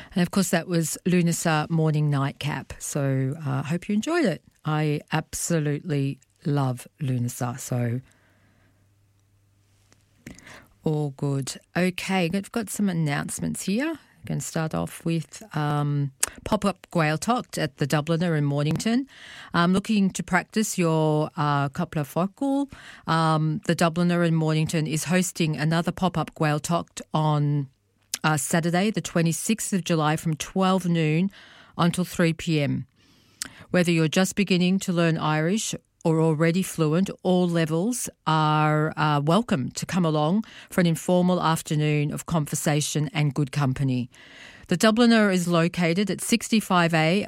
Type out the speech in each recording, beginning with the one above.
And of course, that was Lunasa Morning Nightcap. So I hope you enjoyed it. I absolutely love Lunasa. So all good. Okay, I've got some announcements here. I'm going to start off with pop-up Gaeltacht at the Dubliner in Mornington. Looking to practice your Coupla Focal. The Dubliner in Mornington is hosting another pop-up Gaeltacht on Saturday, the 26th of July from 12 noon until 3 p.m. Whether you're just beginning to learn Irish or already fluent, all levels are welcome to come along for an informal afternoon of conversation and good company. The Dubliner is located at 65A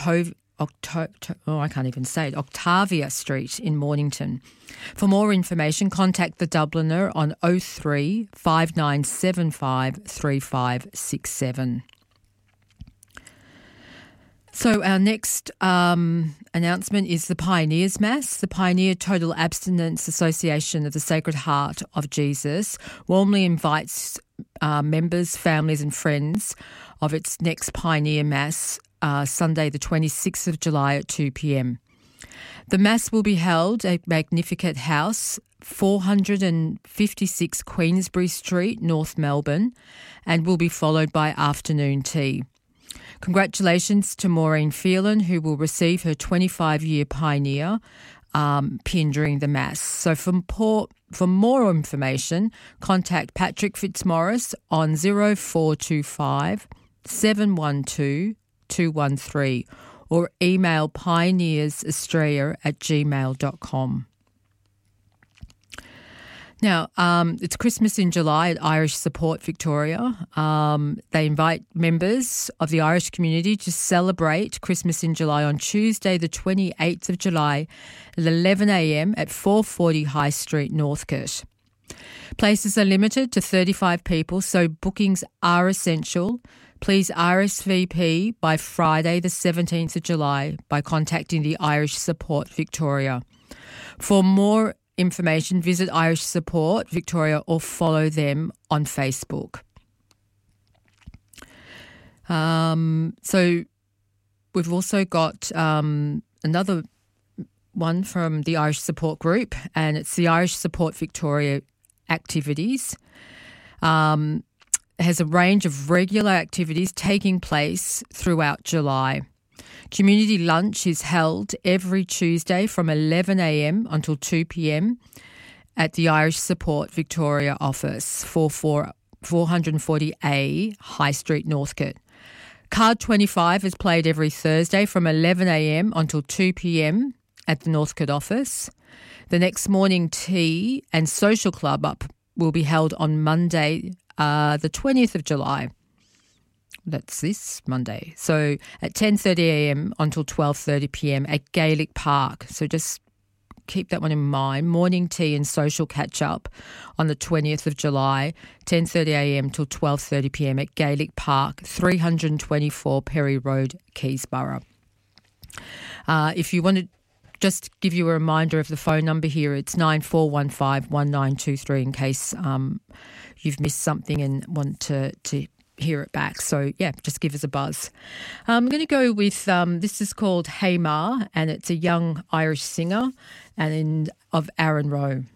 Octavia Street in Mornington. For more information, contact the Dubliner on 03 5975 3567. So our next announcement is the Pioneers Mass. The Pioneer Total Abstinence Association of the Sacred Heart of Jesus warmly invites members, families and friends of its next Pioneer Mass, Sunday the 26th of July at 2 p.m. The Mass will be held at Magnificat House, 456 Queensbury Street, North Melbourne, and will be followed by afternoon tea. Congratulations to Maureen Phelan, who will receive her 25-year Pioneer pin during the Mass. So for more information, contact Patrick Fitzmaurice on 0425 712 213 or email pioneersaustralia@gmail.com. Now, it's Christmas in July at Irish Support Victoria. They invite members of the Irish community to celebrate Christmas in July on Tuesday, the 28th of July at 11 a.m. at 440 High Street, Northcote. Places are limited to 35 people, so bookings are essential. Please RSVP by Friday, the 17th of July by contacting the Irish Support Victoria. For more information, visit Irish Support Victoria or follow them on Facebook. So we've also got another one from the Irish Support Group, and it's the Irish Support Victoria activities. It has a range of regular activities taking place throughout July. Community lunch is held every Tuesday from 11 a.m. until 2 p.m. at the Irish Support Victoria office, 440A High Street, Northcote. Card 25 is played every Thursday from 11 a.m. until 2 p.m. at the Northcote office. The next morning tea and social club up will be held on Monday, the 20th of July. That's this Monday. So at 10:30 a.m. until 12:30 p.m. at Gaelic Park. So just keep that one in mind. Morning tea and social catch-up on the 20th of July, 10:30 a.m. till 12:30 p.m. at Gaelic Park, 324 Perry Road, Keysborough. If you want to just give you a reminder of the phone number here, it's 9415 in case you've missed something and want to hear it back. So, yeah, just give us a buzz. I'm going to go with, this is called Hey Ma, and it's a young Irish singer of Aaron Rowe.